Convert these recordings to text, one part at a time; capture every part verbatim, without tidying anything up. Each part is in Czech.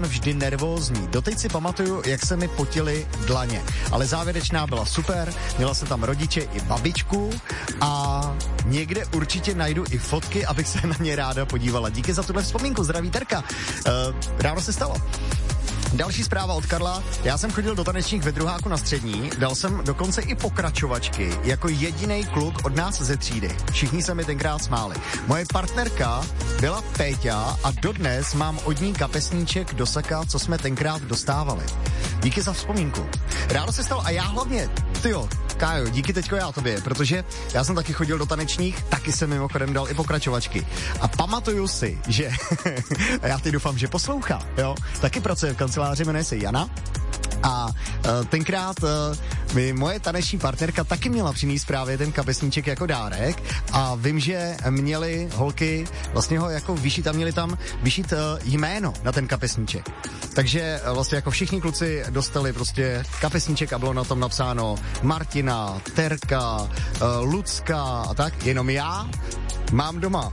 vždy nervózní. Doteď si pamatuju, jak se mi potily dlaně. Ale závěrečná byla super, měla se tam rodiče i babičku a někde určitě najdu i fotky, abych se na ně ráda podívala. Díky za tuhle vzpomínku, zdraví Terka. Uh, ráno se stalo. Další zpráva od Karla. Já jsem chodil do tanečních ve druháku na střední, dal jsem dokonce i pokračovačky jako jediný kluk od nás ze třídy. Všichni se mi tenkrát smáli. Moje partnerka byla Péťa a dodnes mám od ní kapesníček do saka, co jsme tenkrát dostávali. Díky za vzpomínku. Ráno se stalo a já hlavně, tyjo, Kájo, díky teďko já tobě, protože já jsem taky chodil do tanečních, taky jsem mimochodem dal i pokračovačky. A pamatuju si, že, a já teď doufám, že poslouchá, jo, taky pracuje v kanceláři, jmenuje se Jana. A uh, tenkrát uh, mi moje taneční partnerka taky měla přinést právě ten kapesníček jako dárek a vím, že měli holky vlastně ho jako vyšít a měli tam vyšít uh, jméno na ten kapesníček. Takže uh, vlastně jako všichni kluci dostali prostě kapesníček a bylo na tom napsáno Martina, Terka, uh, Lucka a tak. Jenom já mám doma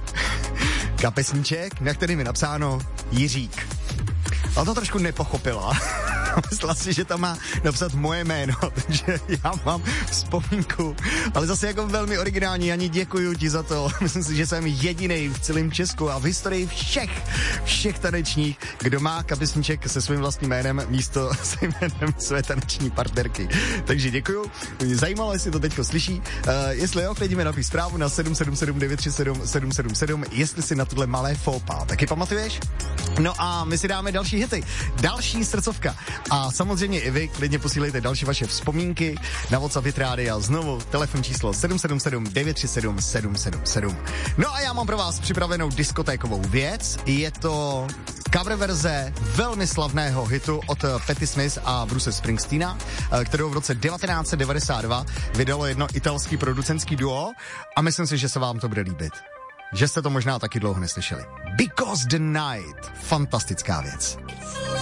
kapesníček, na kterým je napsáno Jiřík. A to trošku nepochopila. Myslela si, že tam má napsat moje jméno, takže já mám vzpomínku. Ale zase jako velmi originální, ani děkuju ti za to. Myslím si, že jsem jedinej v celém Česku a v historii všech, všech tanečních, kdo má kapesníček se svým vlastním jménem místo se jménem své taneční partnerky. Takže děkuju. Mě zajímalo, jestli to teďko slyší. Uh, jestli jo, klidíme napíš zprávu na sedm sedm sedm devět tři sedm sedm sedm sedm, jestli si na tohle malé fópa taky pamatuješ. No a my si dáme další hity. Další srdcovka. A samozřejmě i vy klidně posílejte další vaše vzpomínky na WhatsApp Hit Rádia. Znovu telefon číslo sedm sedm sedm devět tři sedm sedm sedm sedm. No a já mám pro vás připravenou diskotékovou věc. Je to cover verze velmi slavného hitu od Patti Smith a Bruce Springsteena, kterou v roce devatenáct set devadesát dva vydalo jedno italský producentský duo a myslím si, že se vám to bude líbit. Že jste to možná taky dlouho neslyšeli. Because the Night. Fantastická věc.